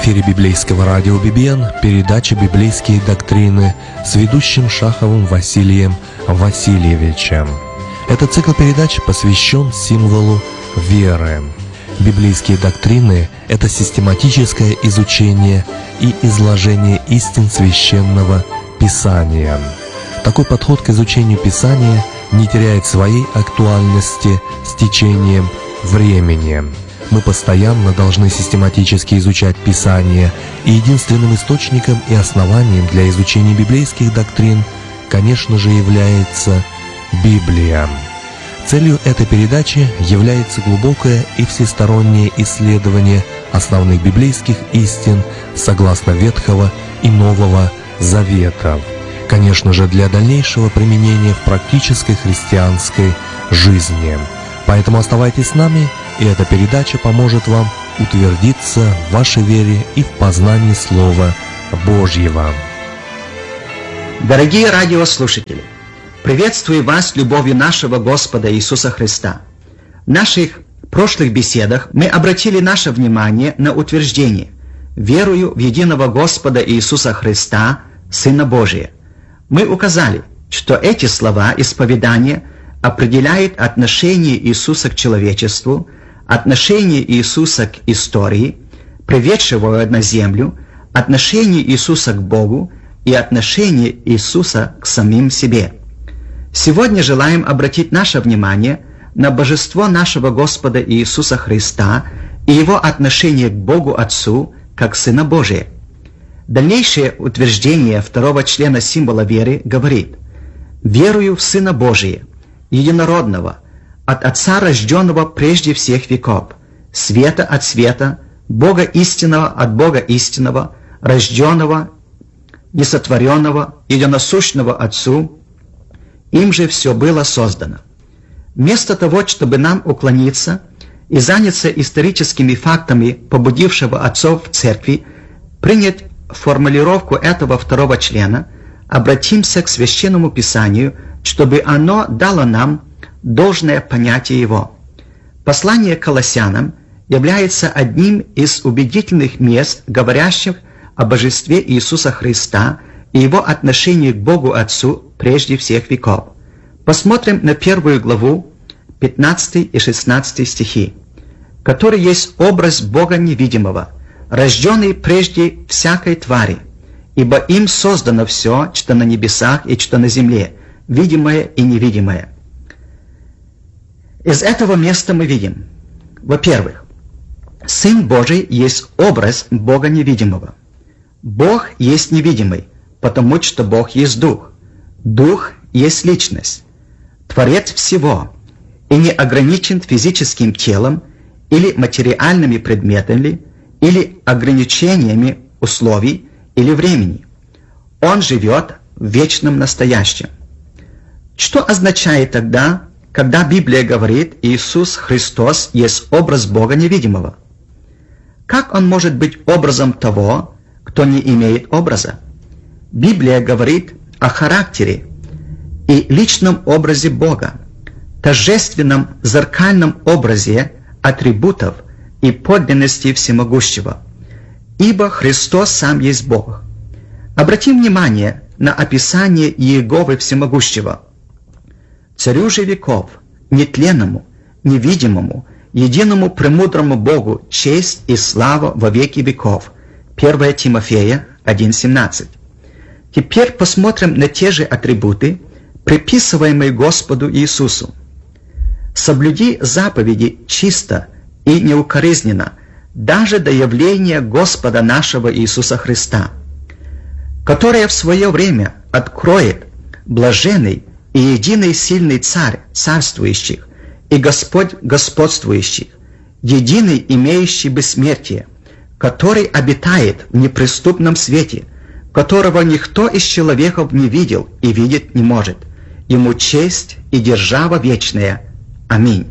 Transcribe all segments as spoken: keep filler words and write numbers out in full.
эфире библейского радио «Бибиен» передача «Библейские доктрины» с ведущим Шаховым Василием Васильевичем. Этот цикл передач посвящен символу веры. Библейские доктрины – это систематическое изучение и изложение истин Священного Писания. Такой подход к изучению Писания не теряет своей актуальности с течением времени. Мы постоянно должны систематически изучать Писание, и единственным источником и основанием для изучения библейских доктрин, конечно же, является Библия. Целью этой передачи является глубокое и всестороннее исследование основных библейских истин согласно Ветхого и Нового Заветов, конечно же, для дальнейшего применения в практической христианской жизни. Поэтому оставайтесь с нами, и эта передача поможет вам утвердиться в вашей вере и в познании Слова Божьего. Дорогие радиослушатели, приветствую вас любовью нашего Господа Иисуса Христа. В наших прошлых беседах мы обратили наше внимание на утверждение: «Верую в единого Господа Иисуса Христа, Сына Божия». Мы указали, что эти слова исповедания определяют отношение Иисуса к человечеству, отношение Иисуса к истории, приведшего его на землю, отношение Иисуса к Богу и отношение Иисуса к самим себе. Сегодня желаем обратить наше внимание на божество нашего Господа Иисуса Христа и Его отношение к Богу Отцу как Сына Божия. Дальнейшее утверждение второго члена символа веры говорит: «Верую в Сына Божия, единородного, от Отца рожденного прежде всех веков, света от света, Бога истинного от Бога истинного, рожденного, несотворенного, единосущного Отцу, им же все было создано». Вместо того, чтобы нам уклониться и заняться историческими фактами, побудившего отцов в церкви принять формулировку этого второго члена, обратимся к Священному Писанию, чтобы оно дало нам должное понятие его. Послание к Колоссянам является одним из убедительных мест, говорящих о божестве Иисуса Христа и Его отношении к Богу Отцу прежде всех веков. Посмотрим на первую главу, пятнадцатый и шестнадцатый стихи, который есть образ Бога невидимого, рожденный прежде всякой твари, ибо им создано все, что на небесах и что на земле, видимое и невидимое. Из этого места мы видим, во-первых, Сын Божий есть образ Бога невидимого. Бог есть невидимый, потому что Бог есть Дух. Дух есть личность, Творец всего, и не ограничен физическим телом или материальными предметами, или ограничениями условий или времени. Он живет в вечном настоящем. Что означает тогда, когда Библия говорит, Иисус Христос есть образ Бога невидимого? Как Он может быть образом того, кто не имеет образа? Библия говорит о характере и личном образе Бога, торжественном зеркальном образе атрибутов и подлинности всемогущего, ибо Христос сам есть Бог. Обратим внимание на описание Иеговы Всемогущего: «Царю же веков, нетленному, невидимому, единому премудрому Богу честь и слава во веки веков». первое Тимофея один семнадцать. Теперь посмотрим на те же атрибуты, приписываемые Господу Иисусу. «Соблюди заповеди чисто и неукоризненно, даже до явления Господа нашего Иисуса Христа, которое в свое время откроет блаженный и единый сильный Царь царствующих и Господь господствующих, единый имеющий бессмертие, который обитает в неприступном свете, которого никто из человеков не видел и видеть не может. Ему честь и держава вечная. Аминь».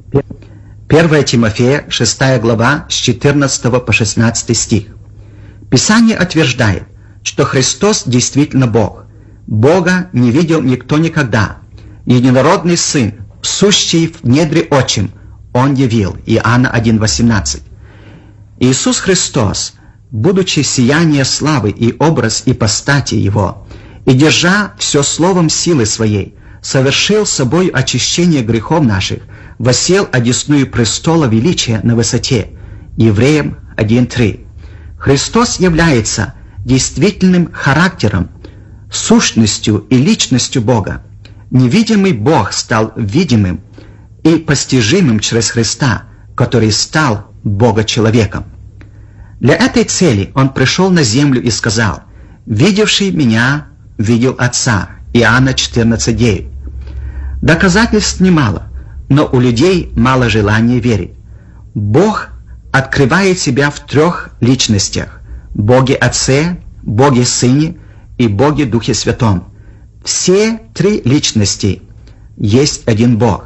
первое Тимофея, шестая глава, с четырнадцатого по шестнадцатый стих. Писание утверждает, что Христос действительно Бог. Бога не видел никто никогда. Единородный Сын, сущий в недре Отчим, Он явил. Иоанна один восемнадцать. Иисус Христос будучи сияние славы и образ ипостати Его, и держа все словом силы Своей, совершил собой очищение грехов наших, воссел одесную престола величия на высоте. Евреям один три. Христос является действительным характером, сущностью и личностью Бога. Невидимый Бог стал видимым и постижимым через Христа, который стал Бога-человеком. Для этой цели Он пришел на землю и сказал: «Видевший Меня, видел Отца». Иоанна четырнадцать девять. Доказательств немало, но у людей мало желания верить. Бог открывает себя в трех личностях: Боге Отце, Боге Сыне и Боге Духе Святом. Все три личности есть один Бог.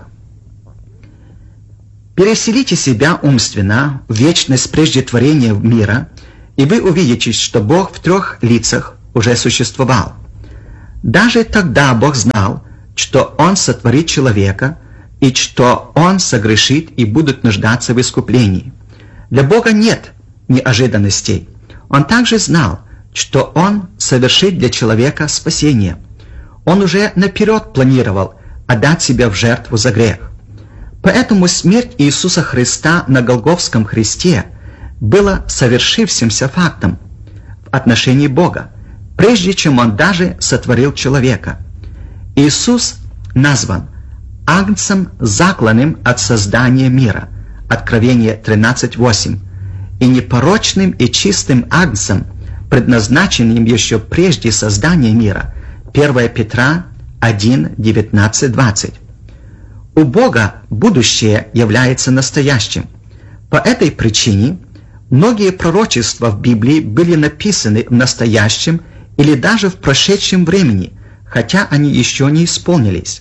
Переселите себя умственно в вечность прежде творения мира, и вы увидите, что Бог в трех лицах уже существовал. Даже тогда Бог знал, что Он сотворит человека, и что он согрешит и будет нуждаться в искуплении. Для Бога нет неожиданностей. Он также знал, что Он совершит для человека спасение. Он уже наперед планировал отдать себя в жертву за грех. Поэтому смерть Иисуса Христа на Голгофском кресте была совершившимся фактом в отношении Бога, прежде чем Он даже сотворил человека. Иисус назван Агнцем, закланным от создания мира, Откровение тринадцать восемь, и непорочным и чистым Агнцем, предназначенным еще прежде создания мира, первое Петра один девятнадцать двадцать. У Бога будущее является настоящим. По этой причине многие пророчества в Библии были написаны в настоящем или даже в прошедшем времени, хотя они еще не исполнились.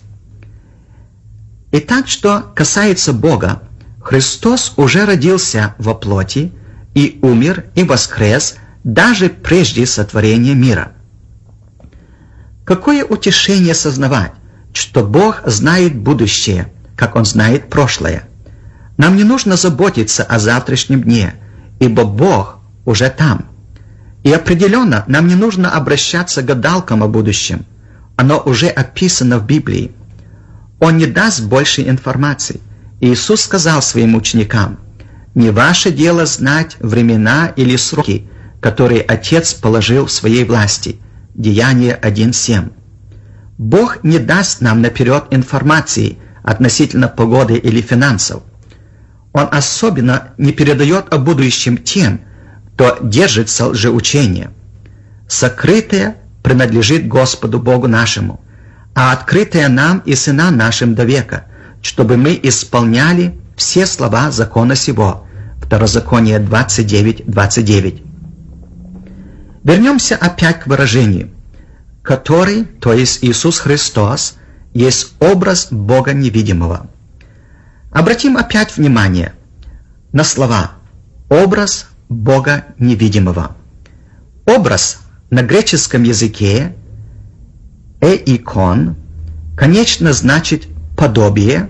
Итак, что касается Бога, Христос уже родился во плоти и умер и воскрес даже прежде сотворения мира. Какое утешение сознавать, что Бог знает будущее, как Он знает прошлое. Нам не нужно заботиться о завтрашнем дне, ибо Бог уже там. И определенно нам не нужно обращаться к гадалкам о будущем. Оно уже описано в Библии. Он не даст больше информации. Иисус сказал своим ученикам: «Не ваше дело знать времена или сроки, которые Отец положил в своей власти». Деяние один семь. Бог не даст нам наперед информации относительно погоды или финансов. Он особенно не передает о будущем тем, кто держится лжеучения. Сокрытое принадлежит Господу Богу нашему, а открытое нам и сынам нашим до века, чтобы мы исполняли все слова закона сего. Второзаконие двадцать девять двадцать девять. Вернемся опять к выражению, который, то есть Иисус Христос, есть образ Бога невидимого. Обратим опять внимание на слова «образ Бога невидимого». Образ на греческом языке «эикон» конечно значит «подобие»,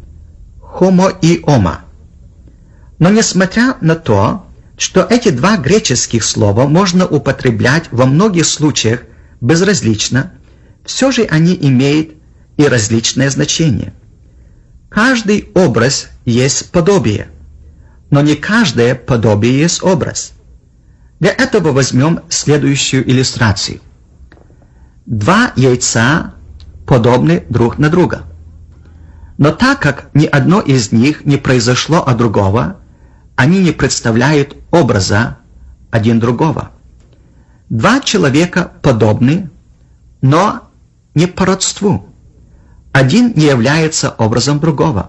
«хомоиома». Но несмотря на то, что эти два греческих слова можно употреблять во многих случаях безразлично, все же они имеют и различное значение. Каждый образ есть подобие, но не каждое подобие есть образ. Для этого возьмем следующую иллюстрацию. Два яйца подобны друг на друга. Но так как ни одно из них не произошло от другого, они не представляют образа один другого. Два человека подобны, но не по родству. Один не является образом другого.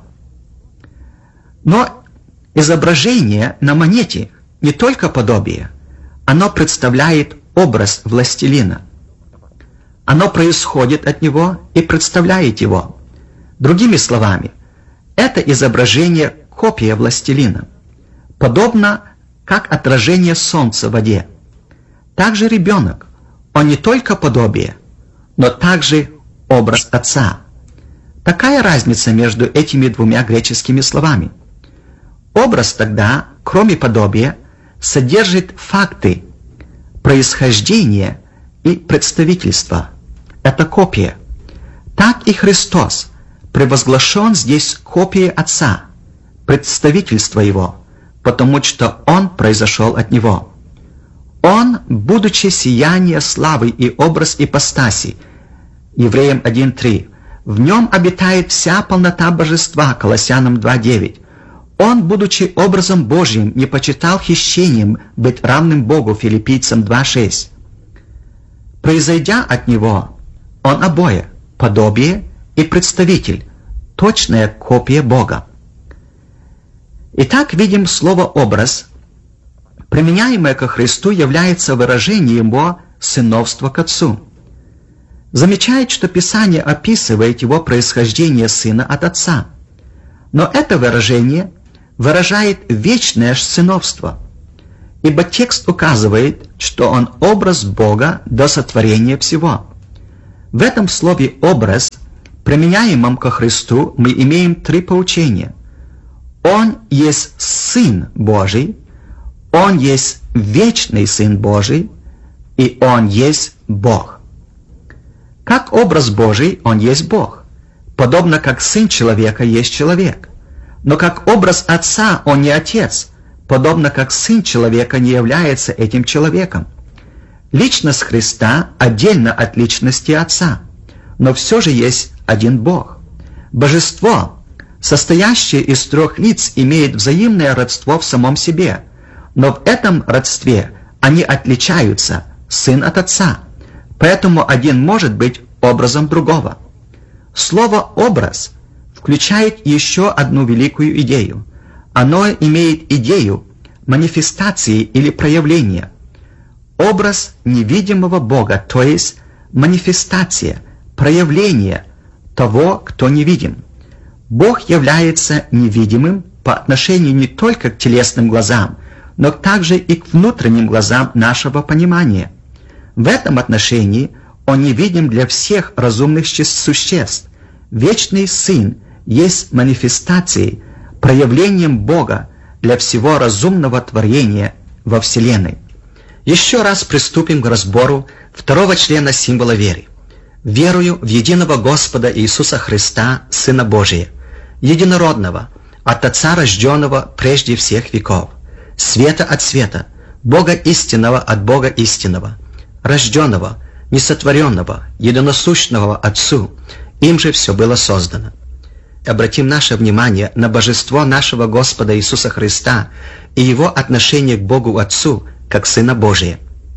Но изображение на монете не только подобие, оно представляет образ властелина. Оно происходит от него и представляет его. Другими словами, это изображение копия властелина, подобно как отражение солнца в воде. Также ребенок, он не только подобие, но также образ отца. Такая разница между этими двумя греческими словами. Образ тогда, кроме подобия, содержит факты происхождения и представительства. Это копия. Так и Христос превозглашен здесь копией Отца, представительство Его, потому что Он произошел от Него. Он, будучи сияние славы и образ ипостаси, Евреям один три, в Нем обитает вся полнота Божества, Колоссянам два девять. Он, будучи образом Божьим, не почитал хищением быть равным Богу, Филиппийцам два шесть. Произойдя от Него, Он обоє, подобие и представитель, точная копия Бога. Итак, видим слово «образ», применяемое ко Христу, является выражением Его сыновства к Отцу. Замечает, что Писание описывает Его происхождение Сына от Отца. Но это выражение выражает вечное сыновство, ибо текст указывает, что Он образ Бога до сотворения всего. В этом слове «образ», применяемом ко Христу, мы имеем три поучения. Он есть Сын Божий, Он есть вечный Сын Божий, и Он есть Бог. Как образ Божий, Он есть Бог, подобно как Сын человека есть человек. Но как образ Отца, Он не Отец, подобно как Сын человека не является этим человеком. Личность Христа отдельно от личности Отца, но все же есть один Бог. Божество, состоящее из трех лиц, имеет взаимное родство в самом себе, но в этом родстве они отличаются, Сын от Отца, поэтому один может быть образом другого. Слово «образ» включает еще одну великую идею. Оно имеет идею манифестации или проявления. Образ невидимого Бога, то есть манифестация, проявление того, кто невидим. Бог является невидимым по отношению не только к телесным глазам, но также и к внутренним глазам нашего понимания. В этом отношении Он невидим для всех разумных существ. Вечный Сын есть манифестацией, проявлением Бога для всего разумного творения во Вселенной. Еще раз приступим к разбору второго члена символа веры. Верую в единого Господа Иисуса Христа, Сына Божия, единородного, от Отца рожденного прежде всех веков, света от света, Бога истинного от Бога истинного, рожденного, несотворенного, единосущного Отцу, им же все было создано. Обратим наше внимание на божество нашего Господа Иисуса Христа и Его отношение к Богу Отцу, как Сына Божия.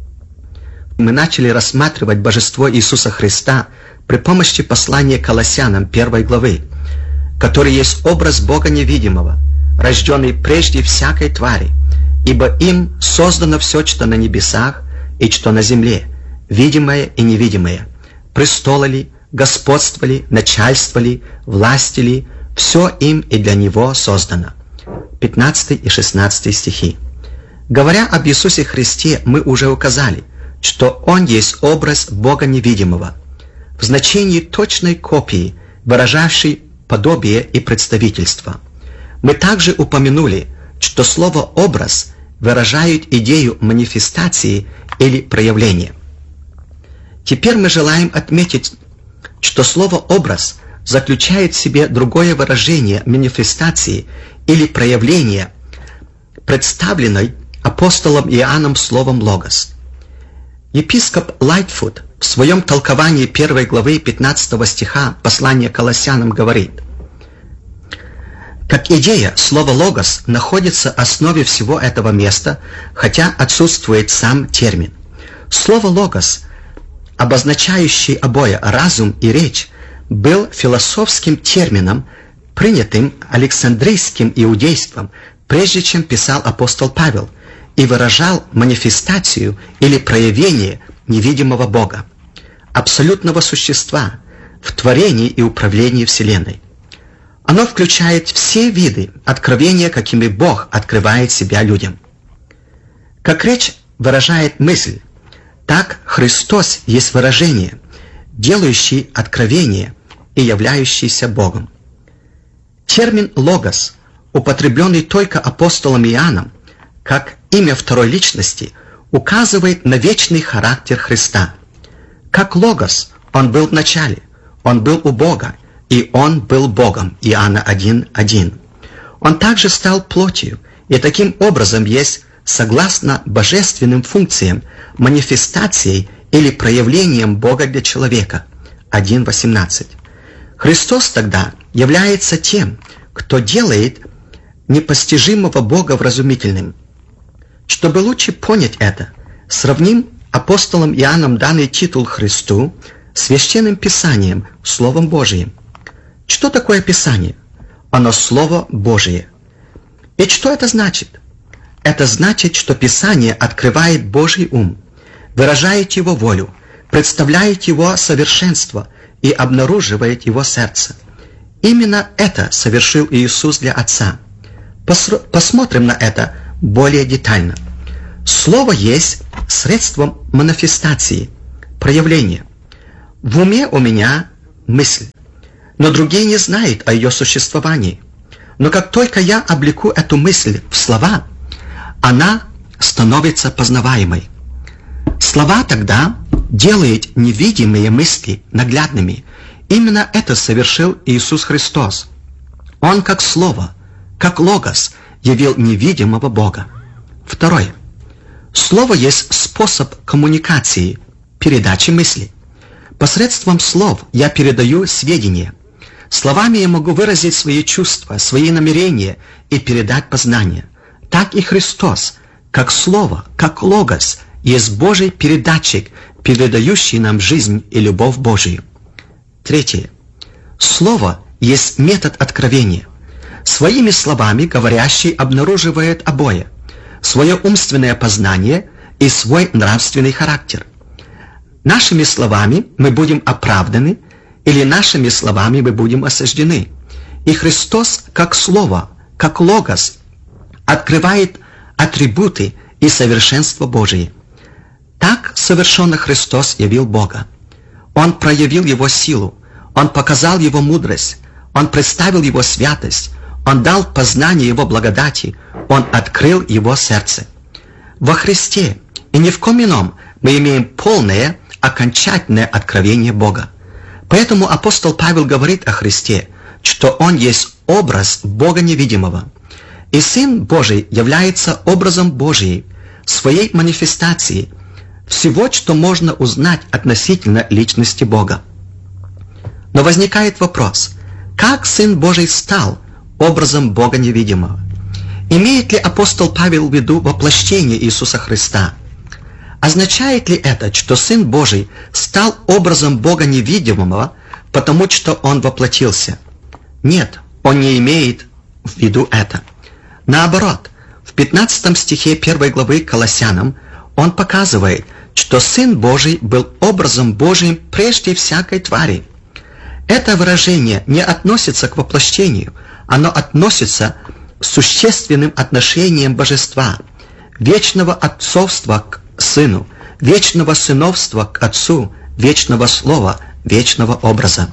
Мы начали рассматривать божество Иисуса Христа при помощи послания Колоссянам первой главы, который есть образ Бога невидимого, рожденный прежде всякой твари, ибо им создано все, что на небесах и что на земле, видимое и невидимое, престолы ли, господство ли, начальство ли, власти ли, все им и для Него создано. пятнадцатый и шестнадцатый стихи. Говоря об Иисусе Христе, мы уже указали, что Он есть образ Бога невидимого, в значении точной копии, выражавшей подобие и представительство. Мы также упомянули, что слово «образ» выражает идею манифестации или проявления. Теперь мы желаем отметить, что слово «образ» заключает в себе другое выражение манифестации или проявления, представленной апостолом Иоанном словом «логос». Епископ Лайтфуд в своем толковании первой главы пятнадцатого стиха послания Колоссянам говорит: как идея, слово «логос» находится в основе всего этого места, хотя отсутствует сам термин. Слово «логос», обозначающий обои разум и речь, был философским термином, принятым Александрийским иудейством, прежде чем писал апостол Павел, и выражал манифестацию или проявление невидимого Бога, абсолютного существа в творении и управлении Вселенной. Оно включает все виды откровения, какими Бог открывает себя людям. Как речь выражает мысль, так Христос есть выражение, делающий откровение и являющийся Богом. Термин «логос», употребленный только апостолом Иоанном, как имя второй личности, указывает на вечный характер Христа. Как Логос, Он был в начале, Он был у Бога, и Он был Богом. Иоанна один один. Он также стал плотью, и таким образом есть, согласно божественным функциям, манифестацией или проявлением Бога для человека. один восемнадцать. Христос тогда является тем, кто делает непостижимого Бога вразумительным. Чтобы лучше понять это, сравним апостолом Иоанном данный титул Христу с Священным Писанием, Словом Божиим. Что такое Писание? Оно Слово Божие. И что это значит? Это значит, что Писание открывает Божий ум, выражает Его волю, представляет Его совершенство и обнаруживает Его сердце. Именно это совершил Иисус для Отца. Посмотрим на это более детально. Слово есть средством манифестации, проявления. В уме у меня мысль, но другие не знают о ее существовании. Но как только я облеку эту мысль в слова, она становится познаваемой. Слова тогда делают невидимые мысли наглядными. Именно это совершил Иисус Христос. Он как Слово, как Логос, явил невидимого Бога. Второе. Слово есть способ коммуникации, передачи мысли. Посредством слов я передаю сведения. Словами я могу выразить свои чувства, свои намерения и передать познание. Так и Христос, как Слово, как Логос, есть Божий передатчик, передающий нам жизнь и любовь Божию. Третье. Слово есть метод откровения. Своими словами говорящий обнаруживает обои: свое умственное познание и свой нравственный характер. Нашими словами мы будем оправданы, или нашими словами мы будем осуждены. И Христос, как Слово, как Логос, открывает атрибуты и совершенство Божие. Так совершенно Христос явил Бога. Он проявил Его силу, Он показал Его мудрость, Он представил Его святость, Он дал познание Его благодати, Он открыл Его сердце. Во Христе и ни в ком ином мы имеем полное, окончательное откровение Бога. Поэтому апостол Павел говорит о Христе, что Он есть образ Бога невидимого. И Сын Божий является образом Божией, своей манифестацией, всего, что можно узнать относительно личности Бога. Но возникает вопрос, как Сын Божий стал образом Бога невидимого? Имеет ли апостол Павел в виду воплощение Иисуса Христа? Означает ли это, что Сын Божий стал образом Бога невидимого, потому что Он воплотился? Нет, он не имеет в виду это. Наоборот, в пятнадцатом стихе первой главы Колоссянам он показывает, что Сын Божий был образом Божиим прежде всякой твари. Это выражение не относится к воплощению, оно относится к существенным отношениям божества, вечного отцовства к Сыну, вечного сыновства к Отцу, вечного слова, вечного образа.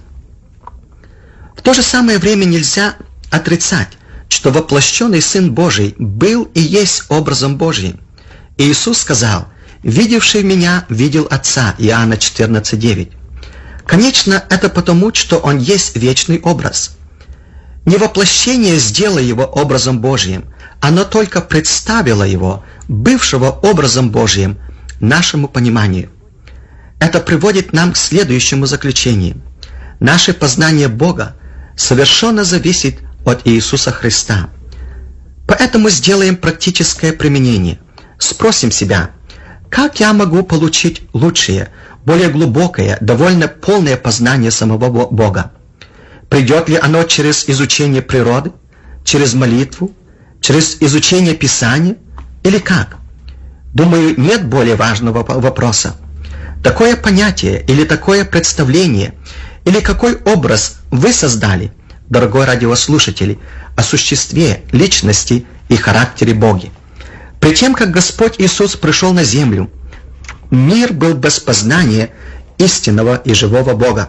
В то же самое время нельзя отрицать, что воплощенный Сын Божий был и есть образом Божьим. Иисус сказал: «Видевший Меня, видел Отца» Иоанна четырнадцать девять. Конечно, это потому, что Он есть вечный образ. Не воплощение сделало Его образом Божьим, оно только представило Его, бывшего образом Божьим, нашему пониманию. Это приводит нам к следующему заключению. Наше познание Бога совершенно зависит от Иисуса Христа. Поэтому сделаем практическое применение. Спросим себя, как я могу получить лучшее, более глубокое, довольно полное познание самого Бога? Придет ли оно через изучение природы, через молитву, через изучение Писания или как? Думаю, нет более важного вопроса. Такое понятие или такое представление, или какой образ вы создали, дорогой радиослушатели, о существе, личности и характере Бога? При тем, как Господь Иисус пришел на землю, мир был без познания истинного и живого Бога.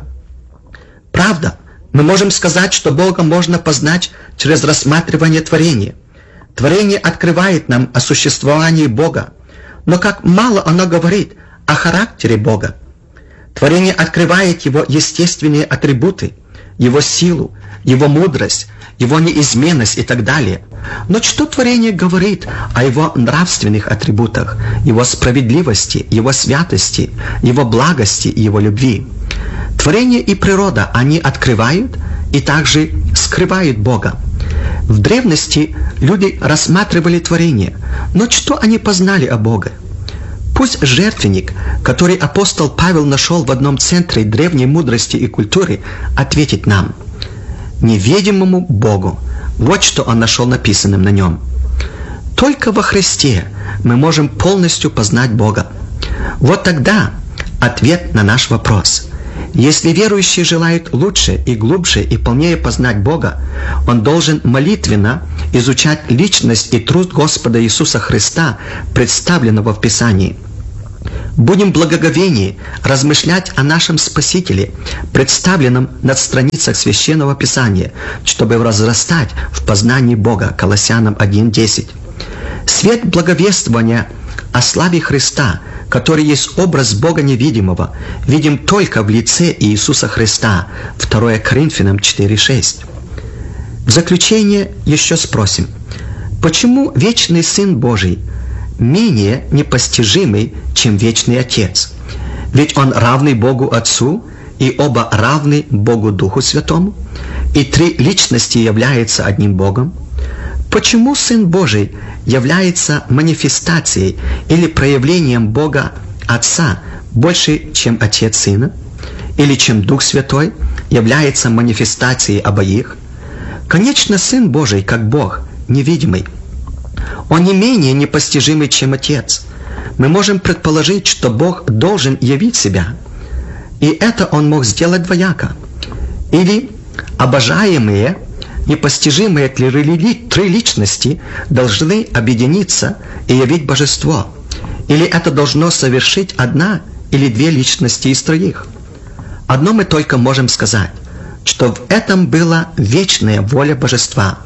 Правда, мы можем сказать, что Бога можно познать через рассматривание творения. Творение открывает нам о существовании Бога, но как мало оно говорит о характере Бога. Творение открывает Его естественные атрибуты, Его силу, Его мудрость, Его неизменность и так далее. Но что творение говорит о Его нравственных атрибутах, Его справедливости, Его святости, Его благости и Его любви? Творение и природа, они открывают и также скрывают Бога. В древности люди рассматривали творение, но что они познали о Боге? Пусть жертвенник, который апостол Павел нашел в одном центре древней мудрости и культуры, ответит нам: невидимому Богу. Вот что он нашел написанным на нем. Только во Христе мы можем полностью познать Бога. Вот тогда ответ на наш вопрос. Если верующий желает лучше и глубже и полнее познать Бога, он должен молитвенно изучать личность и труд Господа Иисуса Христа, представленного в Писании. Будем в благоговении размышлять о нашем Спасителе, представленном на страницах Священного Писания, чтобы возрастать в познании Бога. Колоссянам один десять. Свет благовествования о славе Христа, который есть образ Бога невидимого, видим только в лице Иисуса Христа. второе Коринфянам четыре шесть. В заключение еще спросим, почему вечный Сын Божий менее непостижимый, чем вечный Отец? Ведь Он равный Богу Отцу, и оба равны Богу Духу Святому, и три личности являются одним Богом. Почему Сын Божий является манифестацией или проявлением Бога Отца больше, чем Отец Сына? Или чем Дух Святой является манифестацией обоих? Конечно, Сын Божий, как Бог, невидимый. Он не менее непостижимый, чем Отец. Мы можем предположить, что Бог должен явить себя. И это Он мог сделать двояко. Или обожаемые, непостижимые три личности должны объединиться и явить божество. Или это должно совершить одна или две личности из троих. Одно мы только можем сказать, что в этом была вечная воля божества,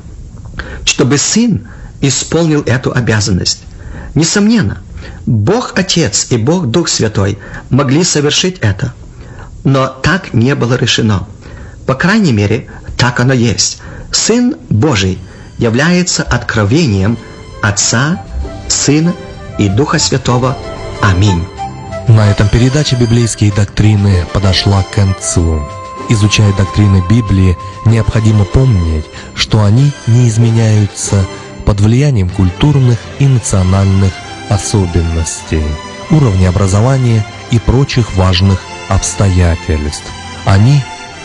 чтобы Сын исполнил эту обязанность. Несомненно, Бог Отец и Бог Дух Святой могли совершить это, но так не было решено. По крайней мере, так оно есть. Сын Божий является откровением Отца, Сына и Духа Святого. Аминь. На этом передача «Библейские доктрины» подошла к концу. Изучая доктрины Библии, необходимо помнить, что они не изменяются под влиянием культурных и национальных особенностей, уровня образования и прочих важных обстоятельств. Они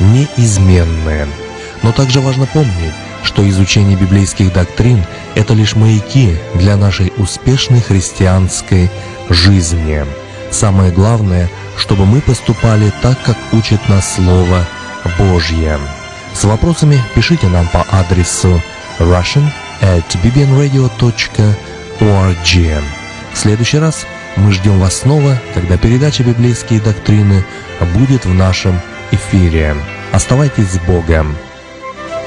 неизменны. Но также важно помнить, что изучение библейских доктрин – это лишь маяки для нашей успешной христианской жизни. Самое главное, чтобы мы поступали так, как учит нас Слово Божье. С вопросами пишите нам по адресу russian at b b n radio dot org. В следующий раз мы ждем вас снова, когда передача «Библейские доктрины» будет в нашем эфире. Оставайтесь с Богом!